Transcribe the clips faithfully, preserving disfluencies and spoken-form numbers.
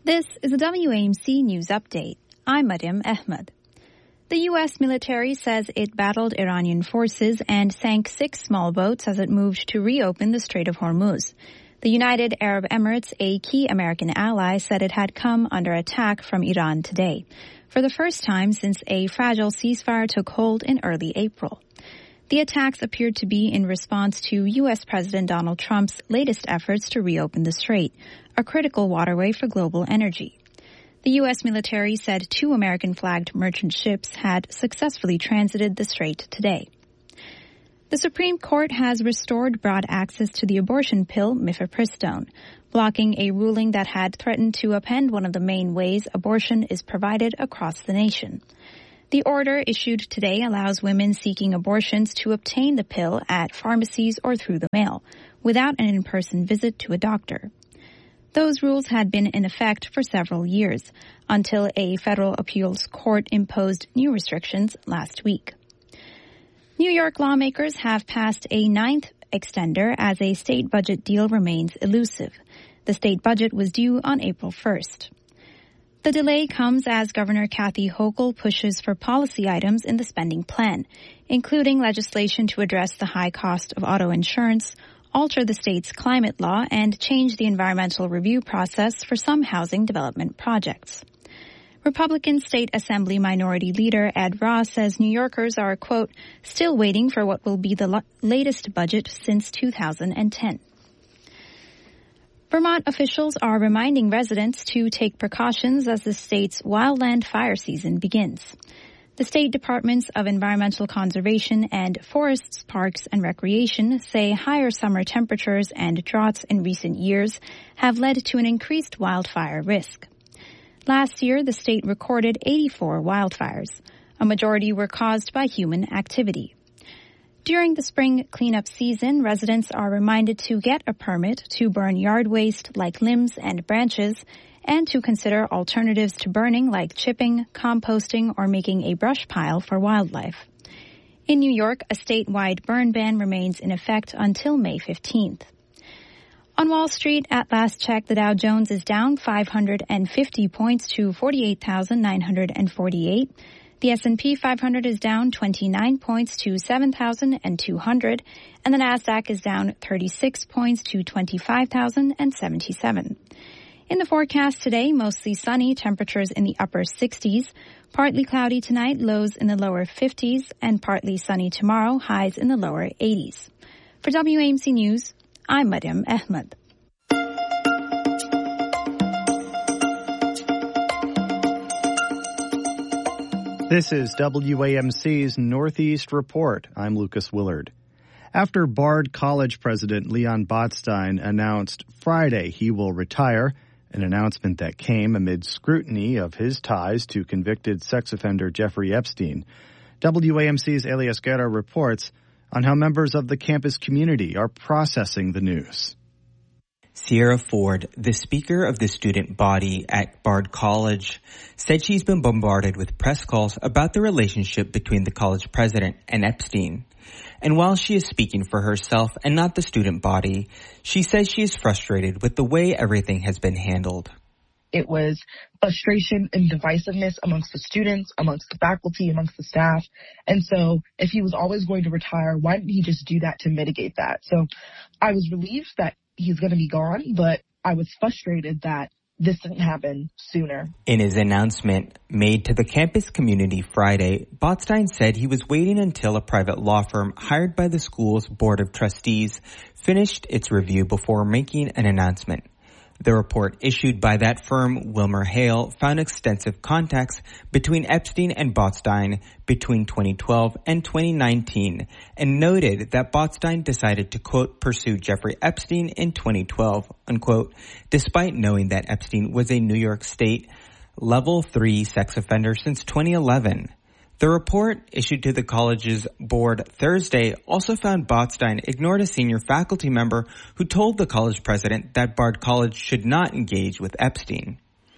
This is a W A M C News Update. I'm Mariam Ahmed. The U S military says it battled Iranian forces and sank six small boats as it moved to reopen the Strait of Hormuz. The United Arab Emirates, a key American ally, said it had come under attack from Iran today, for the first time since a fragile ceasefire took hold in early April. The attacks appeared to be in response to U S President Donald Trump's latest efforts to reopen the strait, a critical waterway for global energy. The U S military said two American-flagged merchant ships had successfully transited the strait today. The Supreme Court has restored broad access to the abortion pill mifepristone, blocking a ruling that had threatened to upend one of the main ways abortion is provided across the nation. The order issued today allows women seeking abortions to obtain the pill at pharmacies or through the mail, without an in-person visit to a doctor. Those rules had been in effect for several years, until a federal appeals court imposed new restrictions last week. New York lawmakers have passed a ninth extender as a state budget deal remains elusive. The state budget was due on April first. The delay comes as Governor Kathy Hochul pushes for policy items in the spending plan, including legislation to address the high cost of auto insurance, alter the state's climate law, and change the environmental review process for some housing development projects. Republican State Assembly Minority Leader Ed Ross says New Yorkers are, quote, still waiting for what will be the lo- latest budget since two thousand ten. Vermont officials are reminding residents to take precautions as the state's wildland fire season begins. The state departments of environmental conservation and forests, parks, and recreation say higher summer temperatures and droughts in recent years have led to an increased wildfire risk. Last year, the state recorded eighty-four wildfires. A majority were caused by human activity. During the spring cleanup season, residents are reminded to get a permit to burn yard waste like limbs and branches and to consider alternatives to burning like chipping, composting, or making a brush pile for wildlife. In New York, a statewide burn ban remains in effect until May fifteenth. On Wall Street, at last check, the Dow Jones is down five hundred fifty points to forty-eight thousand nine hundred forty-eight. The S and P five hundred is down twenty-nine points to seven thousand two hundred, and the Nasdaq is down thirty-six points to twenty-five thousand seventy-seven. In the forecast today, mostly sunny, temperatures in the upper sixties, partly cloudy tonight, lows in the lower fifties, and partly sunny tomorrow, highs in the lower eighties. For W A M C News, I'm Mariam Ahmed. This is W A M C's Northeast Report. I'm Lucas Willard. After Bard College president Leon Botstein announced Friday he will retire, an announcement that came amid scrutiny of his ties to convicted sex offender Jeffrey Epstein, W A M C's Elias Guerra reports on how members of the campus community are processing the news. Sierra Ford, the speaker of the student body at Bard College, said she's been bombarded with press calls about the relationship between the college president and Epstein. And while she is speaking for herself and not the student body, she says she is frustrated with the way everything has been handled. It was frustration and divisiveness amongst the students, amongst the faculty, amongst the staff. And so if he was always going to retire, why didn't he just do that to mitigate that? So I was relieved that he's going to be gone, but I was frustrated that this didn't happen sooner. In his announcement made to the campus community Friday, Botstein said he was waiting until a private law firm hired by the school's board of trustees finished its review before making an announcement. The report issued by that firm, Wilmer Hale, found extensive contacts between Epstein and Botstein between twenty twelve and twenty nineteen and noted that Botstein decided to, quote, pursue Jeffrey Epstein in twenty twelve, unquote, despite knowing that Epstein was a New York State level three sex offender since twenty eleven. The report, issued to the college's board Thursday, also found Botstein ignored a senior faculty member who told the college president that Bard College should not engage with Epstein.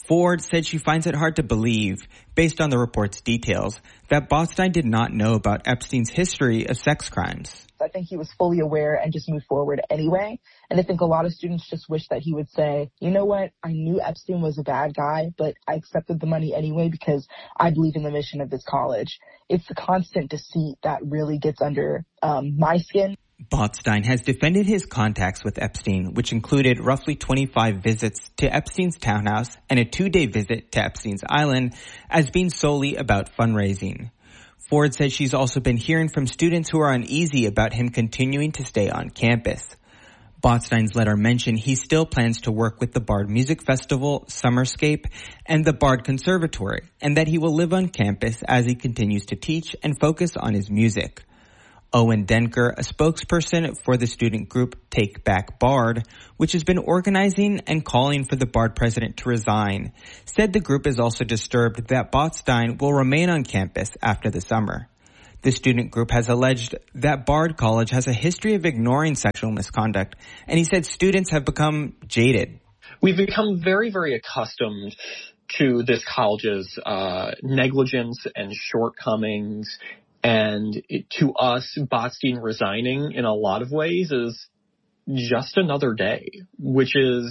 Ford said she finds it hard to believe, based on the report's details, that Botstein did not know about Epstein's history of sex crimes. I think he was fully aware and just moved forward anyway. And I think a lot of students just wish that he would say, you know what, I knew Epstein was a bad guy, but I accepted the money anyway because I believe in the mission of this college. It's the constant deceit that really gets under um, my skin. Botstein has defended his contacts with Epstein, which included roughly twenty-five visits to Epstein's townhouse and a two-day visit to Epstein's island, as being solely about fundraising. Ford says she's also been hearing from students who are uneasy about him continuing to stay on campus. Botstein's letter mentioned he still plans to work with the Bard Music Festival, Summerscape, and the Bard Conservatory, and that he will live on campus as he continues to teach and focus on his music. Owen Denker, a spokesperson for the student group Take Back Bard, which has been organizing and calling for the Bard president to resign, said the group is also disturbed that Botstein will remain on campus after the summer. The student group has alleged that Bard College has a history of ignoring sexual misconduct, and he said students have become jaded. We've become very, very accustomed to this college's uh, negligence and shortcomings. And it, to us, Botstein resigning in a lot of ways is just another day, which is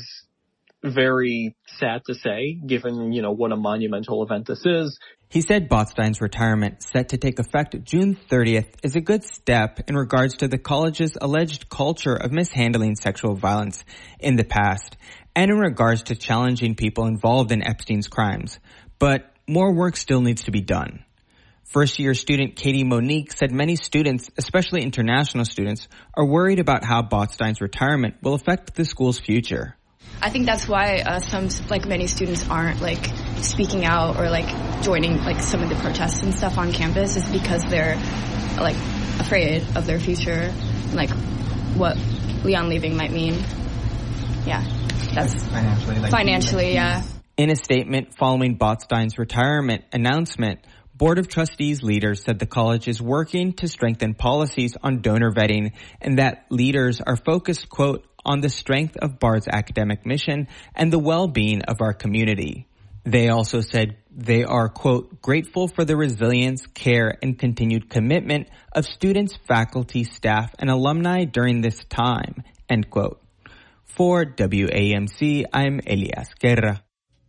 very sad to say, given, you know, what a monumental event this is. He said Botstein's retirement, set to take effect June thirtieth, is a good step in regards to the college's alleged culture of mishandling sexual violence in the past, and in regards to challenging people involved in Epstein's crimes. But more work still needs to be done. First-year student Katie Monique said many students, especially international students, are worried about how Botstein's retirement will affect the school's future. I think that's why uh, some, like many students aren't like speaking out or like joining like some of the protests and stuff on campus, is because they're like afraid of their future and like what Leon leaving might mean. Yeah, that's financially, like, financially, yeah. In a statement following Botstein's retirement announcement, Board of Trustees leaders said the college is working to strengthen policies on donor vetting and that leaders are focused, quote, on the strength of Bard's academic mission and the well-being of our community. They also said they are, quote, grateful for the resilience, care, and continued commitment of students, faculty, staff, and alumni during this time, end quote. For W A M C, I'm Elias Guerra.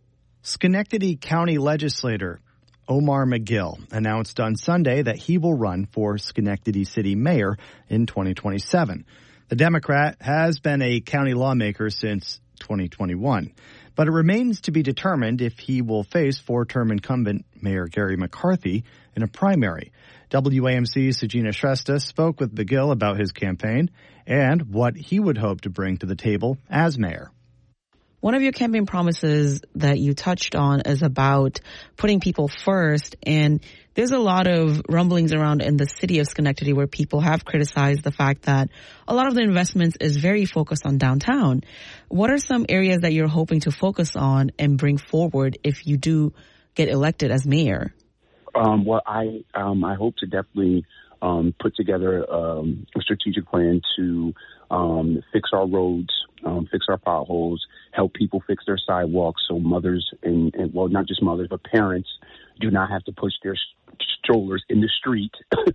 Schenectady County Legislator Omar McGill announced on Sunday that he will run for Schenectady City Mayor in twenty twenty-seven. The Democrat has been a county lawmaker since twenty twenty-one, but it remains to be determined if he will face four-term incumbent Mayor Gary McCarthy in a primary. W A M C's Sagina Shrestha spoke with McGill about his campaign and what he would hope to bring to the table as mayor. One of your campaign promises that you touched on is about putting people first, and there's a lot of rumblings around in the city of Schenectady where people have criticized the fact that a lot of the investments is very focused on downtown. What are some areas that you're hoping to focus on and bring forward if you do get elected as mayor? Um, well, I um, I hope to definitely um, put together um, a strategic plan to um, fix our roads, um, fix our potholes, help people fix their sidewalks so mothers and, and, well, not just mothers, but parents do not have to push their strollers in the street,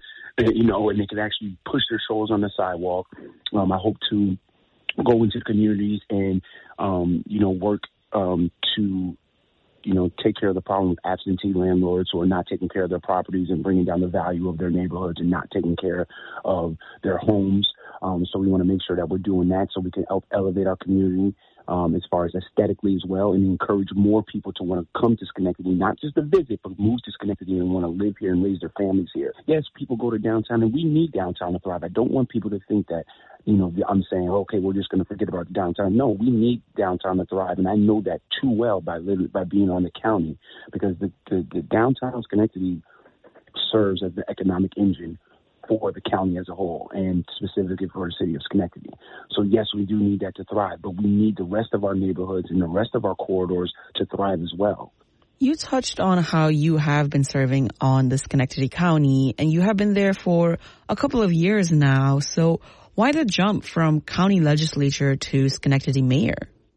you know, and they can actually push their strollers on the sidewalk. Um, I hope to go into communities and, um, you know, work um, to, you know, take care of the problem of absentee landlords who are not taking care of their properties and bringing down the value of their neighborhoods and not taking care of their homes. Um, so we want to make sure that we're doing that so we can help elevate our community um, as far as aesthetically as well, and encourage more people to want to come to Schenectady, not just to visit, but move to Schenectady and want to live here and raise their families here. Yes, people go to downtown, and we need downtown to thrive. I don't want people to think that, you know, I'm saying, okay, we're just going to forget about downtown. No, we need downtown to thrive, and I know that too well by living, by being on the county, because the, the, the downtown Schenectady serves as the economic engine for the county as a whole, and specifically for the city of Schenectady. So yes, we do need that to thrive, but we need the rest of our neighborhoods and the rest of our corridors to thrive as well. You touched on how you have been serving on the Schenectady County, and you have been there for a couple of years now. So why the jump from county legislature to Schenectady mayor?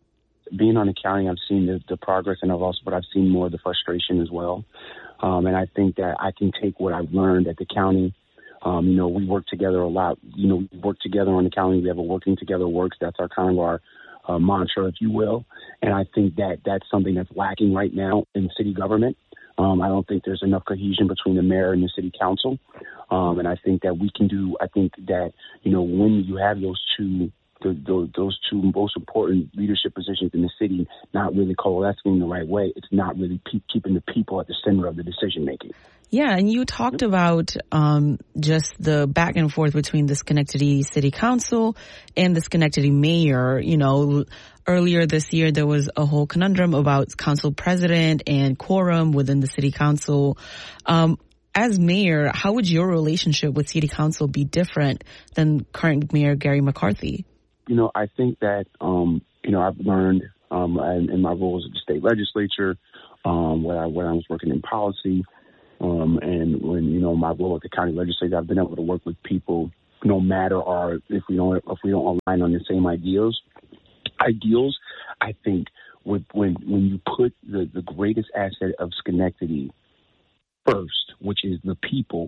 being on the county, I've seen the, the progress, and I've also, but I've seen more of the frustration as well. Um, and I think that I can take what I've learned at the county. Um, you know, we work together a lot. You know, we work together on the county. We have a working together works. That's our kind of our uh, mantra, if you will. And I think that that's something that's lacking right now in city government. Um, I don't think there's enough cohesion between the mayor and the city council. Um, and I think that we can do, I think that, you know, when you have those two, the, the, those two most important leadership positions in the city not really coalescing in the right way, it's not really pe- keeping the people at the center of the decision making. Yeah, and you talked about um, just the back and forth between the Schenectady City Council and the Schenectady mayor. You know, earlier this year, there was a whole conundrum about council president and quorum within the city council. Um, as mayor, how would your relationship with city council be different than current mayor Gary McCarthy? You know, I think that, um, you know, I've learned um, in, in my roles at the state legislature, um, when I, when I was working in policy, Um, and when, you know, my role at the county legislature, I've been able to work with people no matter our, if we don't, if we don't align on the same ideals, ideals, I think with, when, when you put the, the greatest asset of Schenectady first, which is the people,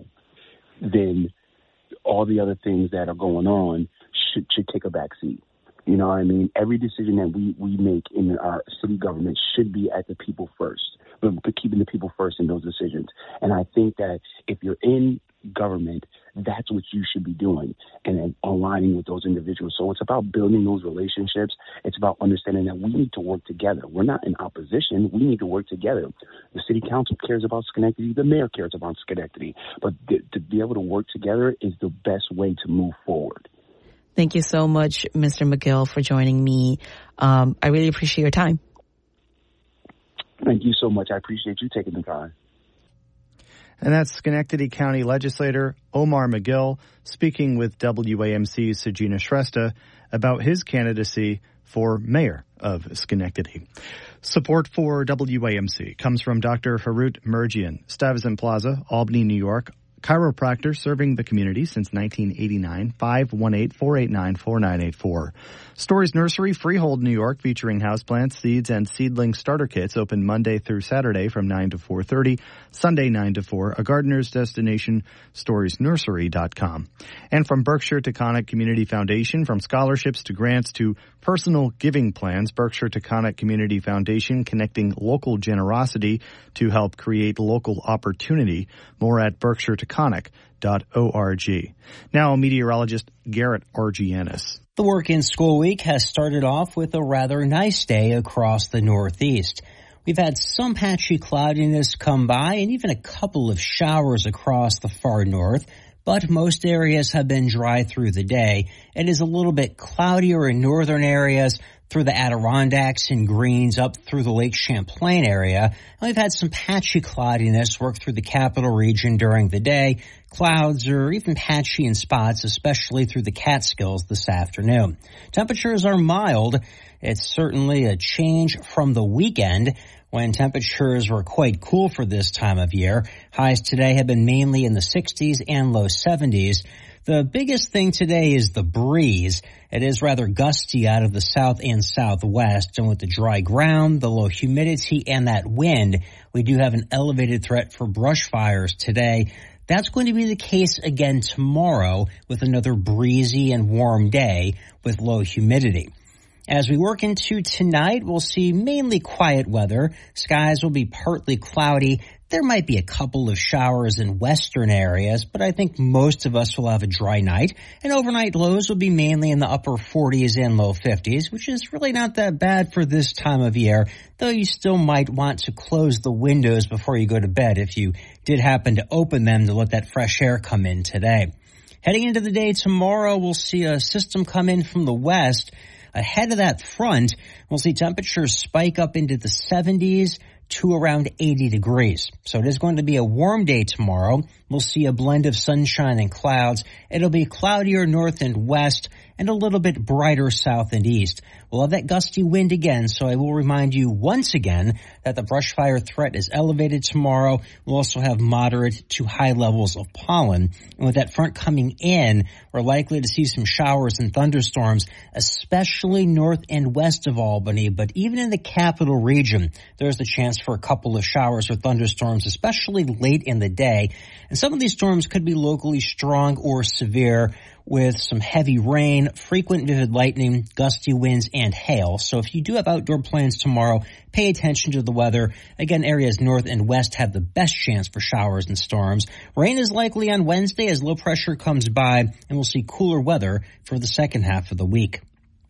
then all the other things that are going on should, should take a back seat. You know what I mean? Every decision that we, we make in our city government should be at the people first, but keeping the people first in those decisions. And I think that if you're in government, that's what you should be doing and aligning with those individuals. So it's about building those relationships. It's about understanding that we need to work together. We're not in opposition. We need to work together. The city council cares about Schenectady. The mayor cares about Schenectady. But th- to be able to work together is the best way to move forward. Thank you so much, Mister McGill, for joining me. Um, I really appreciate your time. Thank you so much. I appreciate you taking the time. And that's Schenectady County Legislator Omar McGill speaking with W A M C's Sajina Shrestha about his candidacy for mayor of Schenectady. Support for W A M C comes from Doctor Harut Mergian, Stuyvesant Plaza, Albany, New York. Chiropractor serving the community since nineteen eighty-nine, five one eight, four eight nine, four nine eight four. Stories Nursery, Freehold, New York, featuring houseplants, seeds, and seedling starter kits, open Monday through Saturday from nine to four thirty, Sunday nine to four, a gardener's destination, stories nursery dot com. And from Berkshire Taconic Community Foundation, from scholarships to grants to personal giving plans, Berkshire Taconic Community Foundation connecting local generosity to help create local opportunity. More at berkshire taconic dot org. Now, meteorologist Garrett Argianis. The Work in School Week has started off with a rather nice day across the Northeast. We've had some patchy cloudiness come by and even a couple of showers across the far north, but most areas have been dry through the day. It is a little bit cloudier in northern areas, through the Adirondacks and Greens up through the Lake Champlain area. And we've had some patchy cloudiness work through the capital region during the day. Clouds are even patchy in spots, especially through the Catskills this afternoon. Temperatures are mild. It's certainly a change from the weekend when temperatures were quite cool for this time of year. Highs today have been mainly in the sixties and low seventies. The biggest thing today is the breeze. It is rather gusty out of the south and southwest, and with the dry ground, the low humidity, and that wind, we do have an elevated threat for brush fires today. That's going to be the case again tomorrow with another breezy and warm day with low humidity. As we work into tonight, we'll see mainly quiet weather. Skies will be partly cloudy. There might be a couple of showers in western areas, but I think most of us will have a dry night. And overnight lows will be mainly in the upper forties and low fifties, which is really not that bad for this time of year, though you still might want to close the windows before you go to bed if you did happen to open them to let that fresh air come in today. Heading into the day tomorrow, we'll see a system come in from the west. Ahead of that front, we'll see temperatures spike up into the seventies. to around eighty degrees. So it is going to be a warm day tomorrow. We'll see a blend of sunshine and clouds. It'll be cloudier north and west and a little bit brighter south and east. We'll have that gusty wind again, so I will remind you once again that the brush fire threat is elevated tomorrow. We'll also have moderate to high levels of pollen. And with that front coming in, we're likely to see some showers and thunderstorms, especially north and west of Albany. But even in the capital region, there's the chance for a couple of showers or thunderstorms, especially late in the day. And some of these storms could be locally strong or severe, with some heavy rain, frequent vivid lightning, gusty winds, and hail. So if you do have outdoor plans tomorrow, pay attention to the weather. Again, areas north and west have the best chance for showers and storms. Rain is likely on Wednesday as low pressure comes by, and we'll see cooler weather for the second half of the week.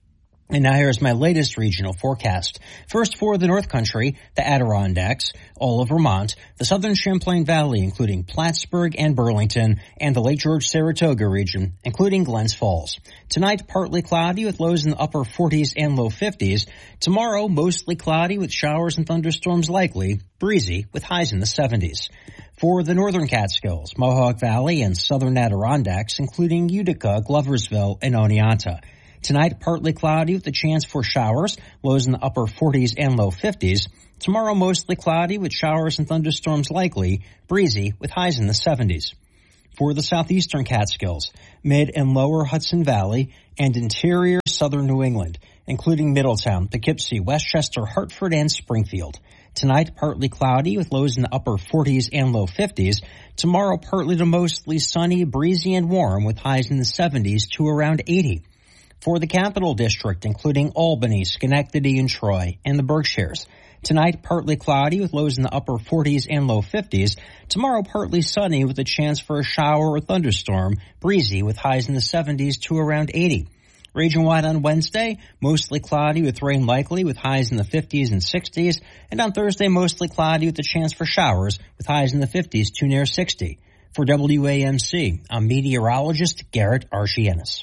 And now here's my latest regional forecast. First for the North Country, the Adirondacks, all of Vermont, the southern Champlain Valley, including Plattsburgh and Burlington, and the Lake George-Saratoga region, including Glens Falls. Tonight, partly cloudy with lows in the upper forties and low fifties. Tomorrow, mostly cloudy with showers and thunderstorms likely, breezy with highs in the seventies. For the northern Catskills, Mohawk Valley, and southern Adirondacks, including Utica, Gloversville, and Oneonta. Tonight, partly cloudy with a chance for showers, lows in the upper forties and low fifties. Tomorrow, mostly cloudy with showers and thunderstorms likely, breezy with highs in the seventies. For the southeastern Catskills, mid and lower Hudson Valley, and interior southern New England, including Middletown, Poughkeepsie, Westchester, Hartford, and Springfield. Tonight, partly cloudy with lows in the upper forties and low fifties. Tomorrow, partly to mostly sunny, breezy, and warm with highs in the seventies to around eighty. For the Capital District, including Albany, Schenectady, and Troy, and the Berkshires. Tonight, partly cloudy with lows in the upper forties and low fifties. Tomorrow, partly sunny with a chance for a shower or thunderstorm, breezy with highs in the seventies to around eighty. Region-wide on Wednesday, mostly cloudy with rain likely with highs in the fifties and sixties. And on Thursday, mostly cloudy with a chance for showers with highs in the fifties to near sixty. For W A M C, I'm meteorologist Garrett Archienis.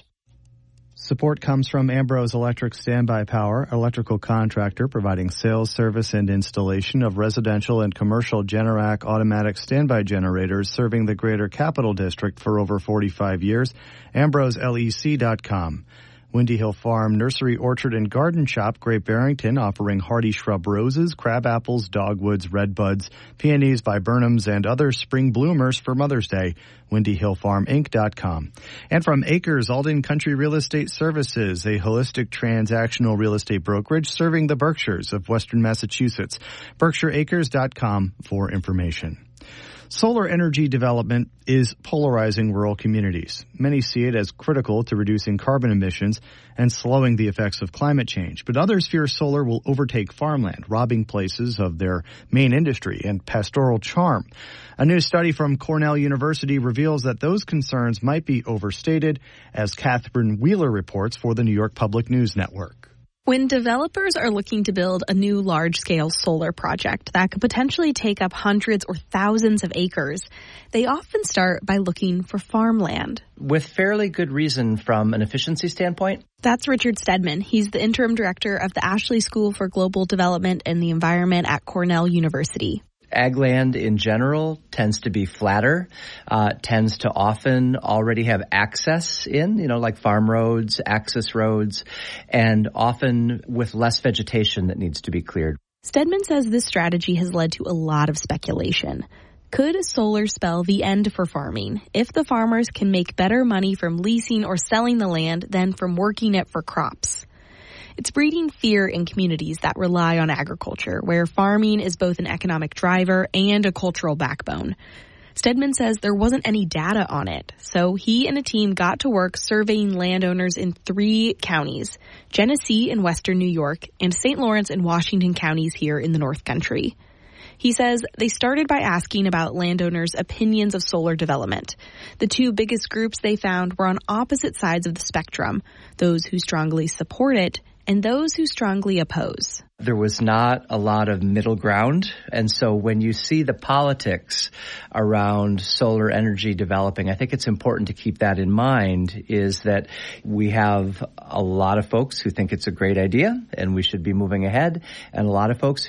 Support comes from Ambrose Electric Standby Power, electrical contractor providing sales, service, and installation of residential and commercial Generac automatic standby generators serving the Greater Capital District for over forty-five years. ambrose L E C dot com. Windy Hill Farm Nursery, Orchard, and Garden Shop, Great Barrington, offering hardy shrub roses, crab apples, dogwoods, redbuds, peonies, viburnums, and other spring bloomers for Mother's Day. windy hill farm inc dot com. And from Acres Alden Country Real Estate Services, a holistic transactional real estate brokerage serving the Berkshires of Western Massachusetts. berkshire acres dot com for information. Solar energy development is polarizing rural communities. Many see it as critical to reducing carbon emissions and slowing the effects of climate change, but others fear solar will overtake farmland, robbing places of their main industry and pastoral charm. A new study from Cornell University reveals that those concerns might be overstated, as Catherine Wheeler reports for the New York Public News Network. When developers are looking to build a new large-scale solar project that could potentially take up hundreds or thousands of acres, they often start by looking for farmland. With fairly good reason from an efficiency standpoint. That's Richard Stedman. He's the interim director of the Ashley School for Global Development and the Environment at Cornell University. Ag land in general tends to be flatter, uh, tends to often already have access in, you know, like farm roads, access roads, and often with less vegetation that needs to be cleared. Stedman says this strategy has led to a lot of speculation. Could solar spell the end for farming if the farmers can make better money from leasing or selling the land than from working it for crops? It's breeding fear in communities that rely on agriculture, where farming is both an economic driver and a cultural backbone. Stedman says there wasn't any data on it, so he and a team got to work surveying landowners in three counties, Genesee in western New York and Saint Lawrence and Washington counties here in the North Country. He says they started by asking about landowners' opinions of solar development. The two biggest groups they found were on opposite sides of the spectrum, those who strongly support it and those who strongly oppose. There was not a lot of middle ground, and so when you see the politics around solar energy developing, I think it's important to keep that in mind, is that we have a lot of folks who think it's a great idea and we should be moving ahead, and a lot of folks who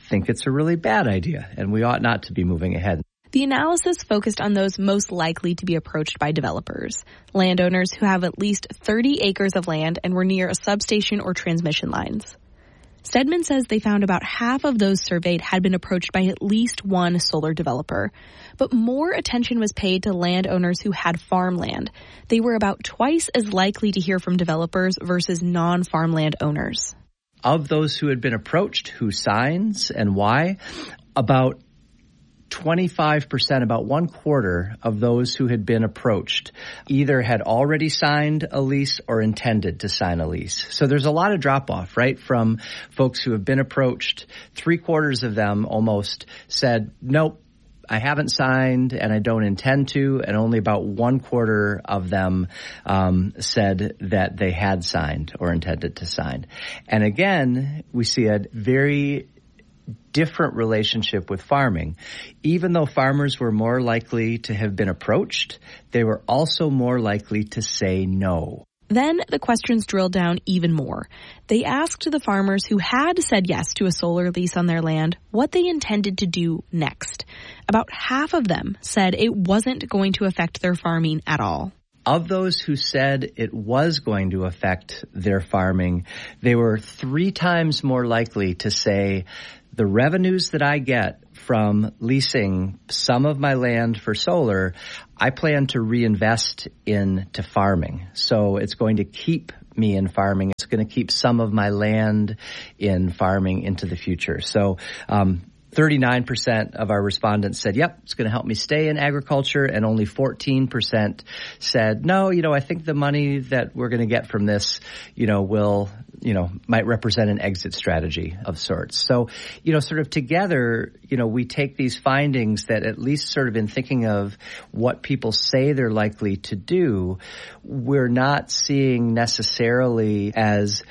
think it's a really bad idea, and we ought not to be moving ahead. The analysis focused on those most likely to be approached by developers, landowners who have at least thirty acres of land and were near a substation or transmission lines. Stedman says they found about half of those surveyed had been approached by at least one solar developer. But more attention was paid to landowners who had farmland. They were about twice as likely to hear from developers versus non-farmland owners. Of those who had been approached, who signs and why, about twenty-five percent, about one quarter of those who had been approached either had already signed a lease or intended to sign a lease. So there's a lot of drop off, right? From folks who have been approached, three quarters of them almost said, nope, I haven't signed and I don't intend to. And only about one quarter of them um, said that they had signed or intended to sign. And again, we see a very different relationship with farming. Even though farmers were more likely to have been approached, they were also more likely to say no. Then the questions drilled down even more. They asked the farmers who had said yes to a solar lease on their land what they intended to do next. About half of them said it wasn't going to affect their farming at all. Of those who said it was going to affect their farming, they were three times more likely to say, the revenues that I get from leasing some of my land for solar, I plan to reinvest into farming. So it's going to keep me in farming. It's going to keep some of my land in farming into the future. So, um, thirty-nine percent of our respondents said, yep, it's going to help me stay in agriculture. And only fourteen percent said, no, you know, I think the money that we're going to get from this, you know, will, you know, might represent an exit strategy of sorts. So, you know, sort of together, you know, we take these findings that at least sort of in thinking of what people say they're likely to do, we're not seeing necessarily as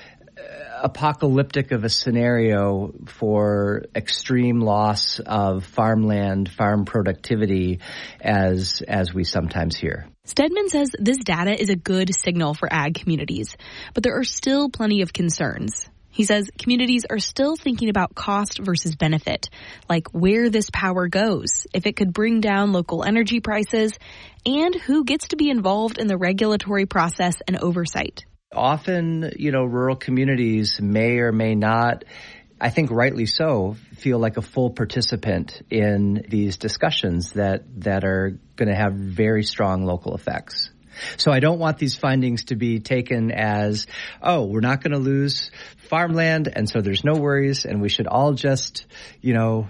apocalyptic of a scenario for extreme loss of farmland, farm productivity as as we sometimes hear. Stedman says this data is a good signal for ag communities, but there are still plenty of concerns. He says communities are still thinking about cost versus benefit, like where this power goes, if it could bring down local energy prices, and who gets to be involved in the regulatory process and oversight. Often, you know, rural communities may or may not, I think rightly so, feel like a full participant in these discussions that, that are going to have very strong local effects. So I don't want these findings to be taken as, oh, we're not going to lose farmland, and so there's no worries, and we should all just, you know,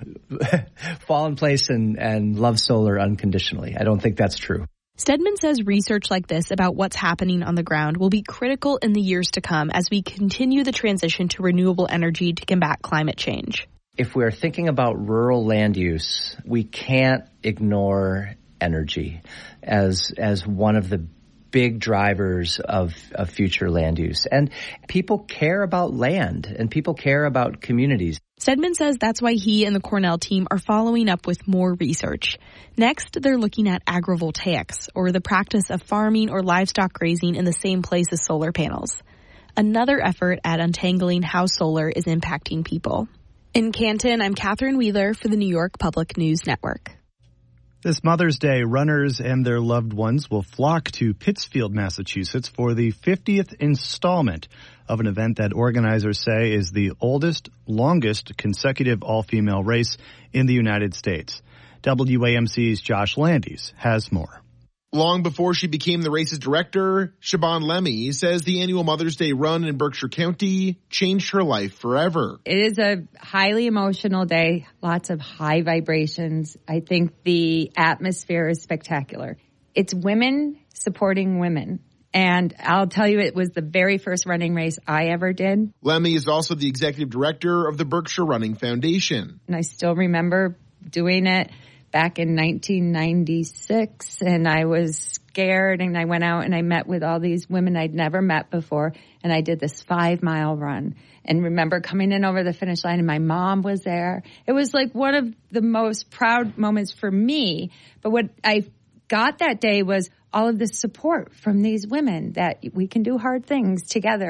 fall in place and, and love solar unconditionally. I don't think that's true. Stedman says research like this about what's happening on the ground will be critical in the years to come as we continue the transition to renewable energy to combat climate change. If we're thinking about rural land use, we can't ignore energy as as one of the big drivers of, of future land use. And people care about land and people care about communities. Stedman says that's why he and the Cornell team are following up with more research. Next, they're looking at agrivoltaics, or the practice of farming or livestock grazing in the same place as solar panels. Another effort at untangling how solar is impacting people. In Canton, I'm Catherine Wheeler for the New York Public News Network. This Mother's Day, runners and their loved ones will flock to Pittsfield, Massachusetts for the fiftieth installment of an event that organizers say is the oldest, longest consecutive all-female race in the United States. W A M C's Josh Landis has more. Long before she became the race's director, Siobhan Lemmy says the annual Mother's Day run in Berkshire County changed her life forever. It is a highly emotional day, lots of high vibrations. I think the atmosphere is spectacular. It's women supporting women. And I'll tell you, it was the very first running race I ever did. Lemmy is also the executive director of the Berkshire Running Foundation. And I still remember doing it back in nineteen ninety-six, and I was scared, and I went out and I met with all these women I'd never met before, and I did this five-mile run. And remember coming in over the finish line, and my mom was there. It was like one of the most proud moments for me. But what I got that day was all of the support from these women that we can do hard things together.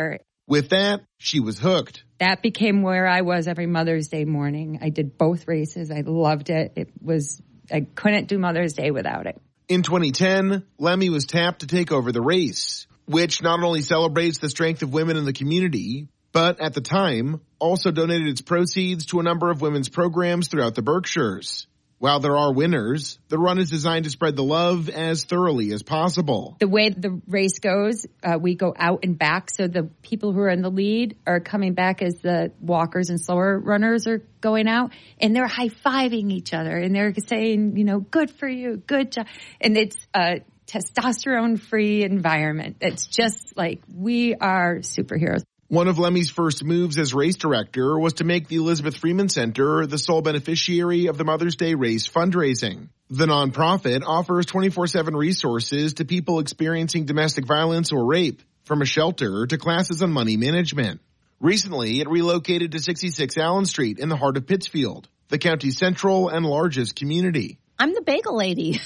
With that, she was hooked. That became where I was every Mother's Day morning. I did both races. I loved it. It was, I couldn't do Mother's Day without it. In twenty ten, Lemmy was tapped to take over the race, which not only celebrates the strength of women in the community, but at the time also donated its proceeds to a number of women's programs throughout the Berkshires. While there are winners, the run is designed to spread the love as thoroughly as possible. The way the race goes, uh, we go out and back, so the people who are in the lead are coming back as the walkers and slower runners are going out, and they're high-fiving each other, and they're saying, you know, good for you, good job. And it's a testosterone-free environment. It's just like we are superheroes. One of Lemmy's first moves as race director was to make the Elizabeth Freeman Center the sole beneficiary of the Mother's Day race fundraising. The nonprofit offers twenty-four seven resources to people experiencing domestic violence or rape, from a shelter to classes on money management. Recently, it relocated to sixty-six Allen Street in the heart of Pittsfield, the county's central and largest community. I'm the bagel lady.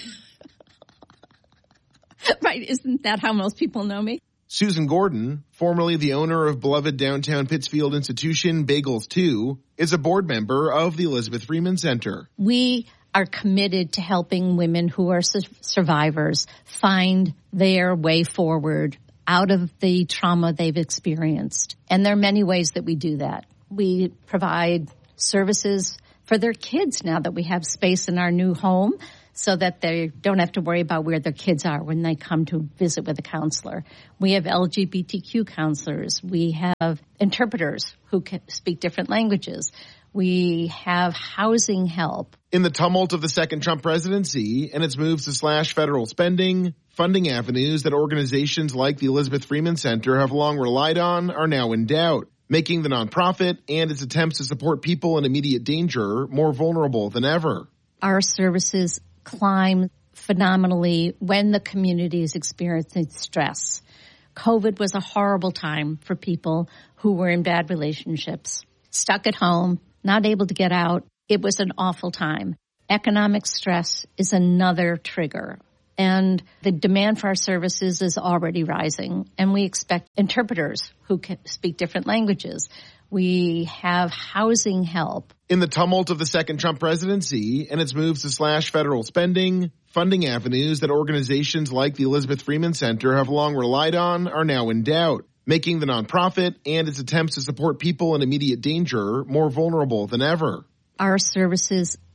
Right, isn't that how most people know me? Susan Gordon, formerly the owner of beloved downtown Pittsfield institution Bagels two, is a board member of the Elizabeth Freeman Center. We are committed to helping women who are su- survivors find their way forward out of the trauma they've experienced. And there are many ways that we do that. We provide services for their kids now that we have space in our new home, so that they don't have to worry about where their kids are when they come to visit with a counselor. We have L G B T Q counselors. We have interpreters who can speak different languages. We have housing help. In the tumult of the second Trump presidency and its moves to slash federal spending, funding avenues that organizations like the Elizabeth Freeman Center have long relied on are now in doubt, making the nonprofit and its attempts to support people in immediate danger more vulnerable than ever. Our services climb phenomenally when the community is experiencing stress. COVID was a horrible time for people who were in bad relationships, stuck at home, not able to get out. It was an awful time. Economic stress is another trigger, and the demand for our services is already rising, and we expect interpreters who can speak different languages. We have housing help. In the tumult of the second Trump presidency and its moves to slash federal spending, funding avenues that organizations like the Elizabeth Freeman Center have long relied on are now in doubt, making the nonprofit and its attempts to support people in immediate danger more vulnerable than ever. Our services